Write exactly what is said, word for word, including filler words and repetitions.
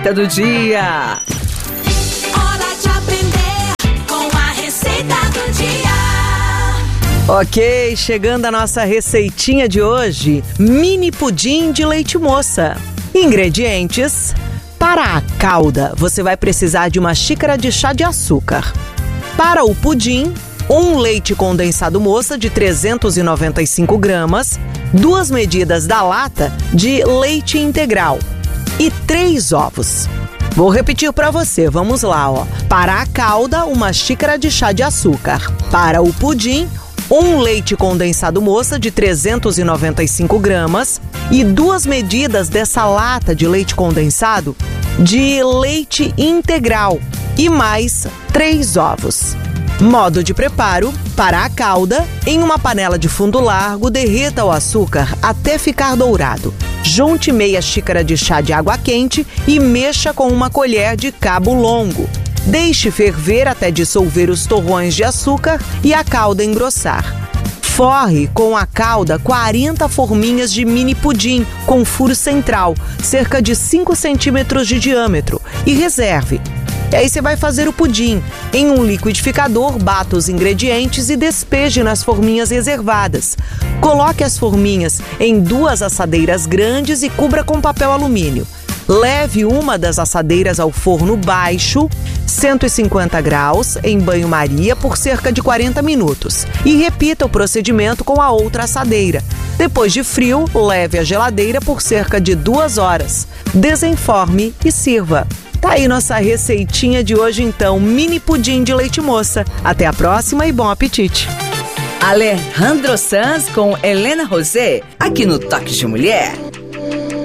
Do dia. Hora de aprender com a receita do dia. Ok, chegando a nossa receitinha de hoje, mini pudim de leite moça. Ingredientes: para a calda, você vai precisar de uma xícara de chá de açúcar. Para o pudim, um leite condensado moça de trezentos e noventa e cinco gramas, duas medidas da lata de leite integral e três ovos. Vou repetir para você, vamos lá, ó. Para a calda, uma xícara de chá de açúcar. Para o pudim, um leite condensado moça de trezentos e noventa e cinco gramas e duas medidas dessa lata de leite condensado de leite integral e mais três ovos. Modo de preparo: para a calda, em uma panela de fundo largo, derreta o açúcar até ficar dourado. Junte meia xícara de chá de água quente e mexa com uma colher de cabo longo. Deixe ferver até dissolver os torrões de açúcar e a calda engrossar. Forre com a calda quarenta forminhas de mini pudim com furo central, cerca de cinco centímetros de diâmetro, e reserve. E aí você vai fazer o pudim. Em um liquidificador, bata os ingredientes e despeje nas forminhas reservadas. Coloque as forminhas em duas assadeiras grandes e cubra com papel alumínio. Leve uma das assadeiras ao forno baixo, cento e cinquenta graus, em banho-maria por cerca de quarenta minutos. E repita o procedimento com a outra assadeira. Depois de frio, leve à geladeira por cerca de duas horas. Desenforme e sirva. Tá aí nossa receitinha de hoje então, mini pudim de leite moça. Até a próxima e bom apetite! Alejandro Sanz com Helena Rosé, aqui no Toque de Mulher.